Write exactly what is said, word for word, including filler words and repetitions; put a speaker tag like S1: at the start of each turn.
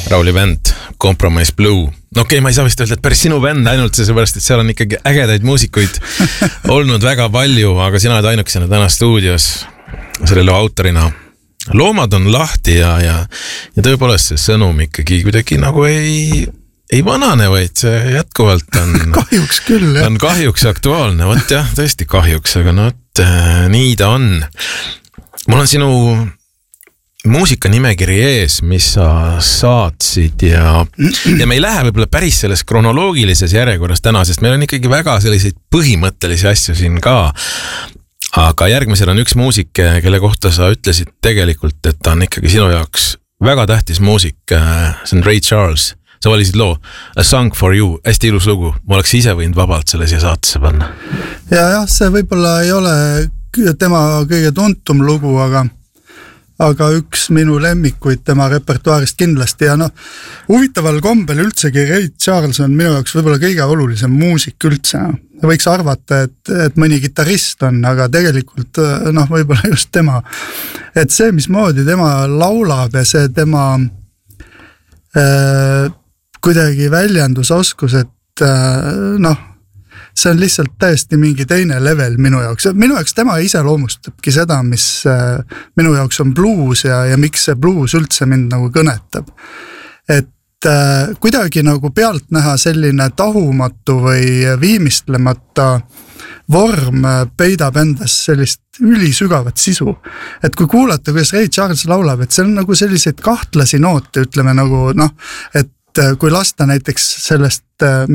S1: Rauli bänd, Compromise Blue. No okei, okay, ma ei saa vist öelda, et päris sinu bänd ainult see, seepärast, et seal on ikkagi ägedaid muusikuid olnud väga palju, aga sina oled ainukesena täna stuudios selle loo autorina. Loomad on lahti ja, ja, ja tõepoolest see sõnum ikkagi kuidagi nagu ei, ei vanane, vaid see jätkuvalt on
S2: kahjuks küll, jah.
S1: On kahjuks aktuaalne, võt jah, tõesti kahjuks, aga no et nii ta on. Mul on sinu muusika nimekiri ees, mis sa saatsid ja, ja me ei lähe võib-olla päris selles kronoloogilises järjekorras täna, sest meil on ikkagi väga selliseid põhimõttelisi asju siin ka. Aga järgmisel on üks muusik, kelle kohta sa ütlesid tegelikult, et ta on ikkagi sinu jaoks väga tähtis muusik. See on Ray Charles. Sa valisid loo A Song for You, hästi ilus lugu. Ma oleks ise võinud vabalt selle siia saatesse panna.
S2: Ja jah, see võib-olla ei ole tema kõige tuntum lugu, aga aga üks minu lemmikuid tema repertuaarist kindlasti ja noh, huvitaval kombel üldsegi Ray Charles on minu jaoks võib-olla kõige olulisem muusik üldse. Võiks arvata, et, et mõni gitarrist on, aga tegelikult noh, võib-olla just tema. Et see, mismoodi tema laulab ja see tema äh, kuidagi väljendusoskus, et äh, noh, see on lihtsalt täiesti mingi teine level minu jaoks. Minu jaoks tema ise loomustabki seda, mis minu jaoks on blues ja, ja miks see blues üldse mind nagu kõnetab. Et äh, kuidagi nagu pealt näha selline tahumatu või viimistlemata vorm peidab endas sellist ülisügavat sisu. Et kui kuulata, kuidas Ray Charles laulab, et see on nagu selliseid kahtlasi noote, ütleme nagu noh, et kui lasta näiteks sellest